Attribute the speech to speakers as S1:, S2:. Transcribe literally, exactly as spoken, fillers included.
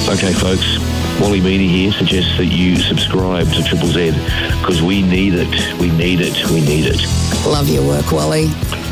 S1: Okay, folks, Wally Meany here suggests that you subscribe to Triple Z because we need it, we need it, we need it.
S2: Love your work, Wally.